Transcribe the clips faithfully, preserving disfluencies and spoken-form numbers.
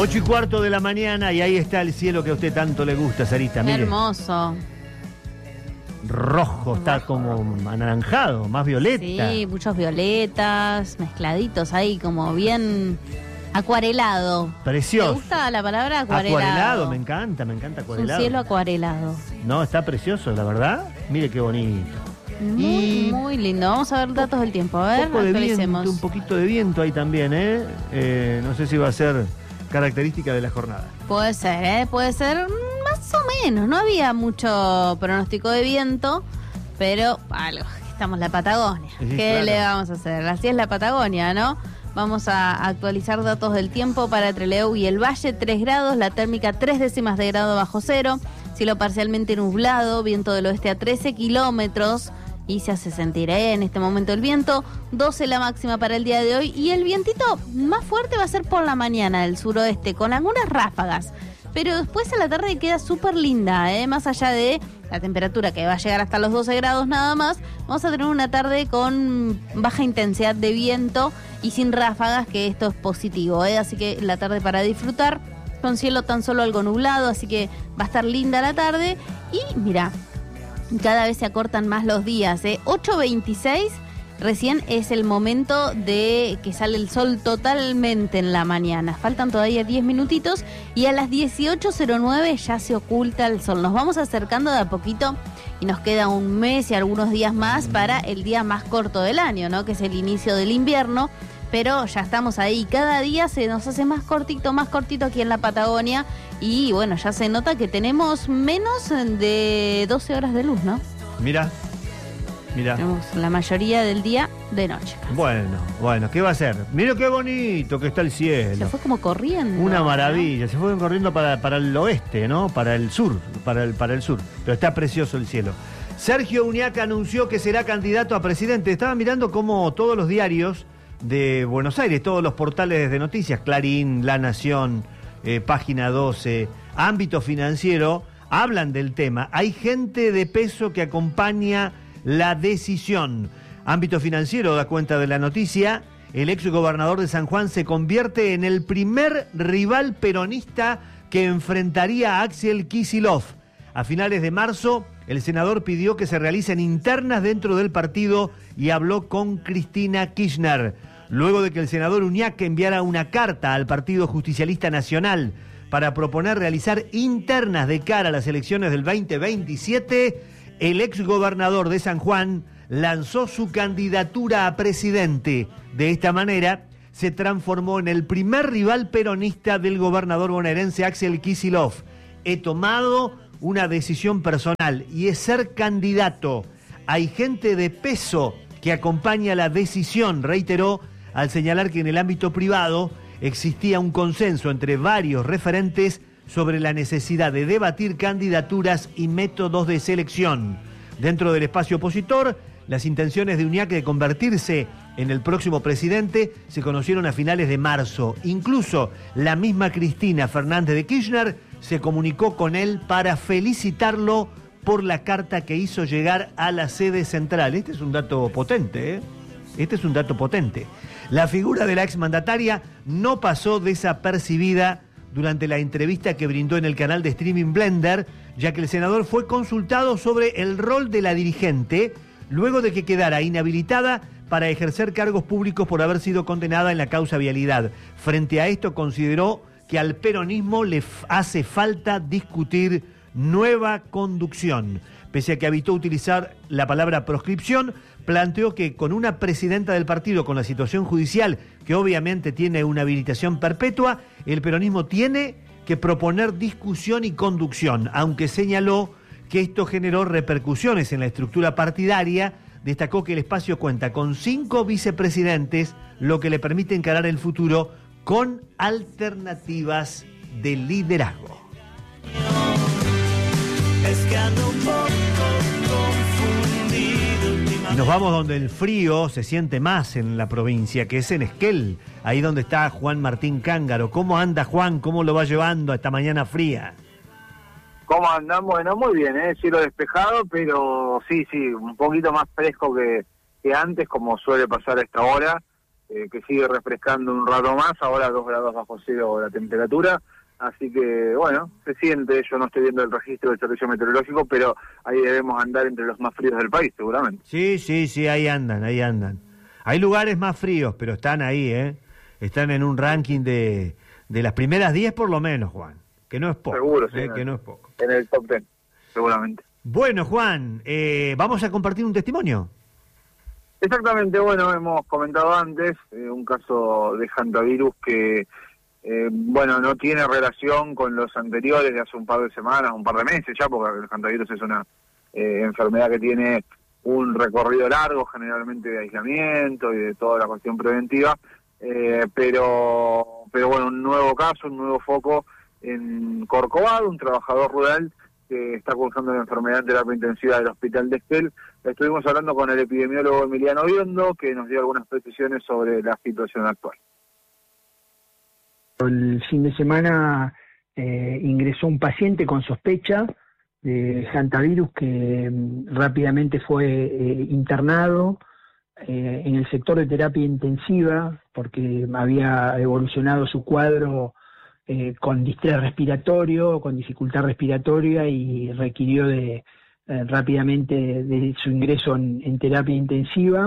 Ocho y cuarto de la mañana y ahí está el cielo que a usted tanto le gusta, Sarita. Mire. Hermoso. Rojo, está Rojo. como anaranjado, más violeta. Sí, muchos violetas, mezcladitos ahí, como bien acuarelado. Precioso. ¿Te gusta la palabra acuarelado? Acuarelado, me encanta, me encanta Es acuarelado. un cielo acuarelado. No, está precioso, la verdad. Mire qué bonito. Muy, Y muy lindo. Vamos a ver datos del tiempo. A ver, un poco de actualicemos. viento, un poquito de viento ahí también, ¿eh? Eh, No sé si va a ser característica de la jornada. Puede ser, ¿eh? Puede ser mm, más o menos. No había mucho pronóstico de viento, pero algo. Estamos en la Patagonia. Sí, ¿Qué claro. le vamos a hacer? Así es la Patagonia, ¿no? Vamos a actualizar datos del tiempo para Trelew y el Valle. tres grados, la térmica tres décimas de grado bajo cero. Cielo parcialmente nublado, viento del oeste a trece kilómetros. Y se hace sentir ¿eh? en este momento el viento, doce la máxima para el día de hoy. Y el vientito más fuerte va a ser por la mañana del suroeste, con algunas ráfagas. Pero después a la tarde queda súper linda, ¿eh? Más allá de la temperatura que va a llegar hasta los doce grados nada más, vamos a tener una tarde con baja intensidad de viento y sin ráfagas, que esto es positivo, ¿eh? Así que la tarde para disfrutar, con cielo tan solo algo nublado, así que va a estar linda la tarde. Y mira, cada vez se acortan más los días, ¿eh? ocho veintiséis, recién es el momento de que sale el sol totalmente en la mañana. Faltan todavía diez minutitos y a las dieciocho cero nueve ya se oculta el sol. Nos vamos acercando de a poquito y nos queda un mes y algunos días más para el día más corto del año, ¿no? Que es el inicio del invierno. Pero ya estamos ahí, cada día se nos hace más cortito, más cortito aquí en la Patagonia y bueno, ya se nota que tenemos menos de doce horas de luz, ¿no? Mira, mira. Tenemos la mayoría del día de noche. Bueno, bueno, ¿qué va a hacer? Mira qué bonito que está el Se cielo. fue como corriendo. Una ¿no? maravilla, se fueron corriendo para, para el oeste, ¿no? Para el sur, para el, para el sur. Pero está precioso el cielo. Sergio Uñac anunció que será candidato a presidente. Estaba mirando cómo todos los diarios de Buenos Aires, todos los portales de noticias, Clarín, La Nación, eh, Página doce, Ámbito Financiero, hablan del tema. Hay gente de peso que acompaña la decisión. Ámbito Financiero da cuenta de la noticia. El ex gobernador de San Juan se convierte en el primer rival peronista que enfrentaría a Axel Kicillof. A finales de marzo, el senador pidió que se realicen internas dentro del partido y habló con Cristina Kirchner. Luego de que el senador Uñac enviara una carta al Partido Justicialista Nacional para proponer realizar internas de cara a las elecciones del veinte veintisiete, el exgobernador de San Juan lanzó su candidatura a presidente. De esta manera, se transformó en el primer rival peronista del gobernador bonaerense Axel Kicillof. He tomado una decisión personal y es ser candidato. Hay gente de peso que acompaña la decisión, reiteró, al señalar que en el ámbito privado existía un consenso entre varios referentes sobre la necesidad de debatir candidaturas y métodos de selección. Dentro del espacio opositor, las intenciones de Uñac de convertirse en el próximo presidente se conocieron a finales de marzo. Incluso la misma Cristina Fernández de Kirchner se comunicó con él para felicitarlo por la carta que hizo llegar a la sede central. Este es un dato potente, ¿eh? Este es un dato potente. La figura de la exmandataria no pasó desapercibida durante la entrevista que brindó en el canal de streaming Blender, ya que el senador fue consultado sobre el rol de la dirigente luego de que quedara inhabilitada para ejercer cargos públicos por haber sido condenada en la causa vialidad. Frente a esto, consideró que al peronismo le hace falta discutir nueva conducción. Pese a que evitó utilizar la palabra proscripción, planteó que con una presidenta del partido con la situación judicial, que obviamente tiene una habilitación perpetua, el peronismo tiene que proponer discusión y conducción, aunque señaló que esto generó repercusiones en la estructura partidaria. Destacó que el espacio cuenta con cinco vicepresidentes, lo que le permite encarar el futuro con alternativas de liderazgo. Es que ando un poco confundido. Y nos vamos donde el frío se siente más en la provincia, que es en Esquel, ahí donde está Juan Martín Cángaro. ¿Cómo anda, Juan? ¿Cómo lo va llevando a esta mañana fría? ¿Cómo andan? Bueno, muy bien, ¿eh? Cielo despejado, pero sí, sí, un poquito más fresco que, que antes, como suele pasar a esta hora. eh, que sigue refrescando un rato más, ahora dos grados bajo cero la temperatura, así que bueno, se siente, yo no estoy viendo el registro del servicio meteorológico, pero ahí debemos andar entre los más fríos del país, seguramente. Sí, sí, sí, ahí andan, ahí andan. Hay lugares más fríos, pero están ahí, ¿eh? Están en un ranking de, de las primeras diez por lo menos, Juan, que no es poco. Seguro, sí. Eh, En que el, no es poco. En el top ten, seguramente. Bueno, Juan, eh, vamos a compartir un testimonio. Exactamente, bueno, hemos comentado antes eh, un caso de hantavirus que, eh, bueno, no tiene relación con los anteriores de hace un par de semanas, un par de meses ya, porque el hantavirus es una eh, enfermedad que tiene un recorrido largo, generalmente de aislamiento y de toda la cuestión preventiva, eh, pero, pero bueno, un nuevo caso, un nuevo foco en Corcovado, un trabajador rural que está cursando la enfermedad en terapia intensiva del Hospital de Estel. Estuvimos hablando con el epidemiólogo Emiliano Biondo, que nos dio algunas precisiones sobre la situación actual. El fin de semana eh, ingresó un paciente con sospecha de hantavirus que mm, rápidamente fue eh, internado eh, en el sector de terapia intensiva porque había evolucionado su cuadro eh, con distrés respiratorio, con dificultad respiratoria y requirió de eh, rápidamente de, de su ingreso en, en terapia intensiva.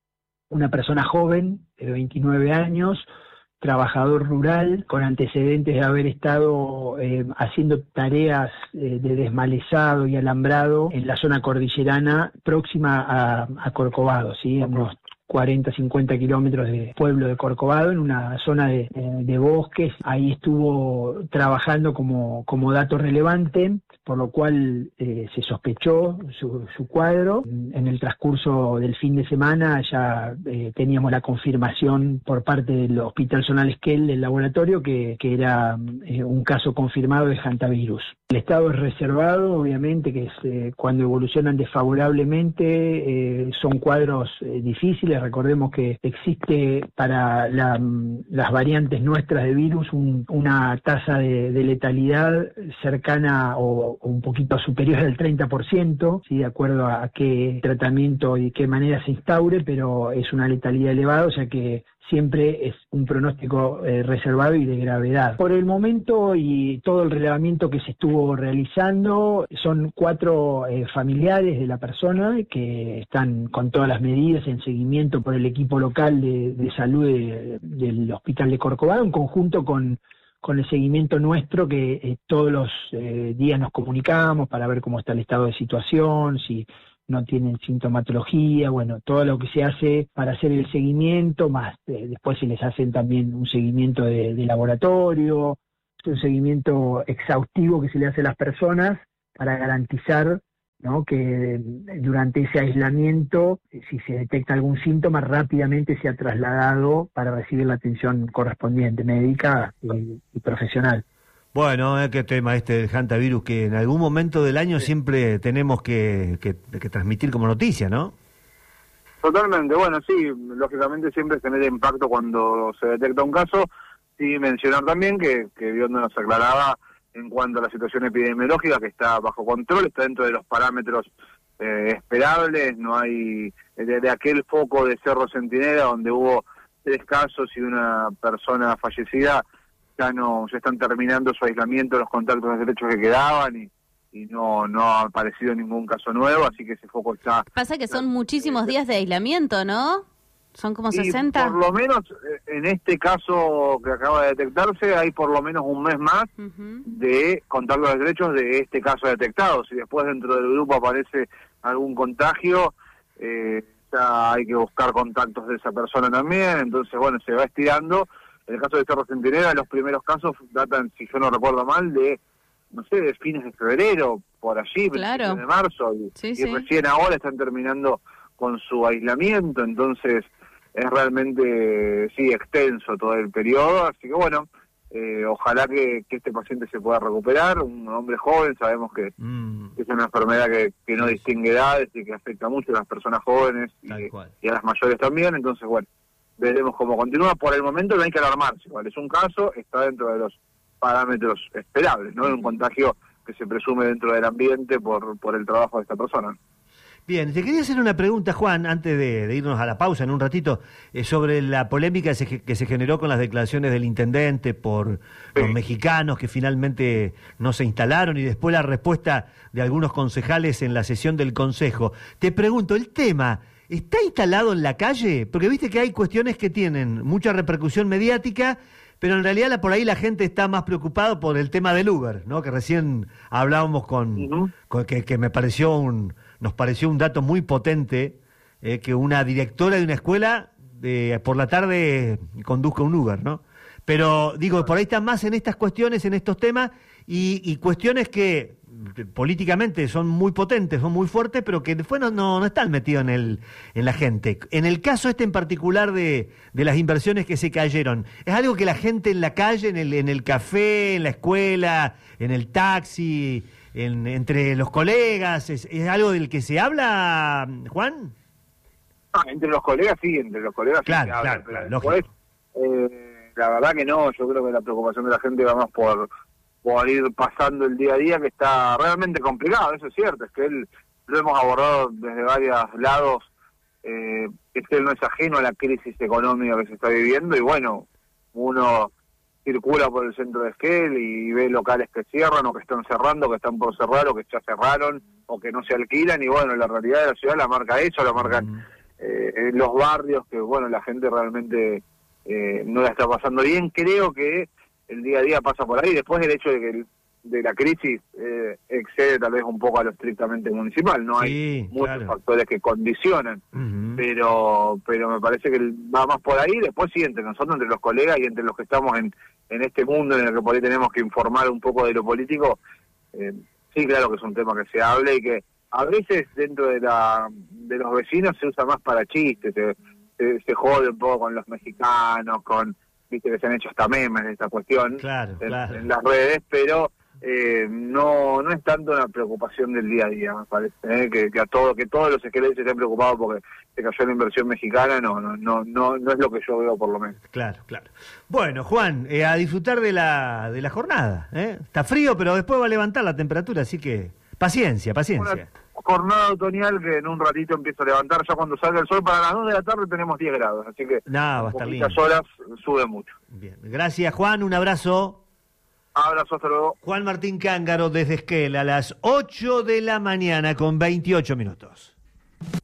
Una persona joven de veintinueve años, trabajador rural, con antecedentes de haber estado eh, haciendo tareas eh, de desmalezado y alambrado en la zona cordillerana próxima a, a Corcovado, ¿sí? A unos cuarenta, cincuenta kilómetros del pueblo de Corcovado, en una zona de, de bosques. Ahí estuvo trabajando como, como dato relevante, por lo cual eh, se sospechó su, su cuadro. En el transcurso del fin de semana ya eh, teníamos la confirmación por parte del Hospital Zonal Esquel, del laboratorio, que, que era eh, un caso confirmado de hantavirus. El estado es reservado, obviamente, que es eh, cuando evolucionan desfavorablemente, eh, son cuadros eh, difíciles. Recordemos que existe para la, las variantes nuestras de virus un, una tasa de, de letalidad cercana o, o un poquito superior al treinta por ciento, ¿sí? De acuerdo a qué tratamiento y qué manera se instaure, pero es una letalidad elevada, o sea que siempre es un pronóstico eh, reservado y de gravedad. Por el momento y todo el relevamiento que se estuvo realizando, son cuatro eh, familiares de la persona que están con todas las medidas en seguimiento por el equipo local de, de salud de, del Hospital de Corcovado, en conjunto con, con el seguimiento nuestro, que eh, todos los eh, días nos comunicamos para ver cómo está el estado de situación, si no tienen sintomatología, bueno, todo lo que se hace para hacer el seguimiento, más eh, después se les hacen también un seguimiento de, de laboratorio, un seguimiento exhaustivo que se le hace a las personas para garantizar, ¿no?, que durante ese aislamiento, si se detecta algún síntoma, rápidamente sea trasladado para recibir la atención correspondiente, médica y, y profesional. Bueno, eh, qué tema este del hantavirus que en algún momento del año sí. siempre tenemos que, que, que transmitir como noticia, ¿no? Totalmente, bueno, sí, lógicamente siempre genera impacto cuando se detecta un caso. Sí, mencionar también que, que Biondo nos aclaraba en cuanto a la situación epidemiológica, que está bajo control, está dentro de los parámetros eh, esperables, no hay de, de aquel foco de Cerro Centinela donde hubo tres casos y una persona fallecida. Ya no, ya están terminando su aislamiento, los contactos estrechos que quedaban y, y no, no ha aparecido ningún caso nuevo, así que ese foco está... Pasa que son muchísimos días de aislamiento, ¿no? Son como sesenta. Por lo menos en este caso que acaba de detectarse hay por lo menos un mes más uh-huh. de contactos estrechos de este caso detectado. Si después dentro del grupo aparece algún contagio, eh, ya hay que buscar contactos de esa persona también, entonces bueno, se va estirando. En el caso de Cerro Centinela, los primeros casos datan, si yo no recuerdo mal, de, no sé, de fines de febrero, por allí, claro. de marzo, y, sí, y sí. recién ahora están terminando con su aislamiento, entonces es realmente, sí, extenso todo el periodo, así que bueno, eh, ojalá que, que este paciente se pueda recuperar, un hombre joven, sabemos que, mm. que es una enfermedad que, que no distingue edades y que afecta mucho a las personas jóvenes y, y a las mayores también, entonces bueno, veremos cómo continúa. Por el momento no hay que alarmarse, igual es un caso, está dentro de los parámetros esperables, ¿no? Es un contagio que se presume dentro del ambiente por, por el trabajo de esta persona. Bien, te quería hacer una pregunta, Juan, antes de, de irnos a la pausa en un ratito, eh, sobre la polémica que se, que se generó con las declaraciones del intendente por Sí. los mexicanos que finalmente no se instalaron y después la respuesta de algunos concejales en la sesión del Consejo. Te pregunto, ¿el tema está instalado en la calle? Porque viste que hay cuestiones que tienen mucha repercusión mediática, pero en realidad la, por ahí la gente está más preocupada por el tema del Uber, ¿no? Que recién hablábamos con, Ujú. con que, que me pareció un, nos pareció un dato muy potente, eh, que una directora de una escuela eh, por la tarde conduzca un Uber, ¿no? Pero digo, por ahí están más en estas cuestiones, en estos temas, y, y cuestiones que eh, políticamente son muy potentes, son muy fuertes, pero que después no, no, no están metidos en el, en la gente. En el caso este en particular de, de las inversiones que se cayeron, ¿es algo que la gente en la calle, en el, en el café, en la escuela, en el taxi, en, entre los colegas, es, es algo del que se habla, Juan? Ah, entre los colegas sí, entre los colegas sí Claro, se habla, claro, pero claro, después, eh, la verdad que no, yo creo que la preocupación de la gente va más por, por ir pasando el día a día, que está realmente complicado, eso es cierto, es que él lo hemos abordado desde varios lados, eh, es que él no es ajeno a la crisis económica que se está viviendo, y bueno, uno circula por el centro de Esquel y ve locales que cierran o que están cerrando, que están por cerrar o que ya cerraron o que no se alquilan, y bueno, la realidad de la ciudad la marca eso, la marcan Mm. eh, en los barrios, que bueno, la gente realmente eh, no la está pasando bien. Creo que el día a día pasa por ahí, después el hecho de que el, de la crisis eh, excede tal vez un poco a lo estrictamente municipal, no Sí, hay muchos claro. factores que condicionan, Ujú. pero pero me parece que va más por ahí. Después sí, entre nosotros, entre los colegas y entre los que estamos en, en este mundo en el que por ahí tenemos que informar un poco de lo político, eh, sí, claro que es un tema que se habla y que a veces dentro de la de los vecinos se usa más para chistes, se, se, se jode un poco con los mexicanos, con, viste que se han hecho hasta memes de esta cuestión Claro, en, claro. en las redes, pero eh, no no es tanto una preocupación del día a día, me parece, ¿eh? que, que a todo que todos los esqueletos estén preocupados porque se cayó la inversión mexicana, no no no no no es lo que yo veo, por lo menos. Claro, claro. Bueno, Juan, eh, a disfrutar de la, de la jornada, ¿eh? Está frío, pero después va a levantar la temperatura, así que paciencia, paciencia. Una jornada otoñal que en un ratito empieza a levantar, ya cuando salga el sol para las dos de la tarde tenemos diez grados, así que No, va a en estar poquitas lindo. horas sube mucho. Bien. Gracias, Juan, un abrazo. Abrazo, hasta luego. Juan Martín Cángaro desde Esquel a las ocho de la mañana con veintiocho minutos.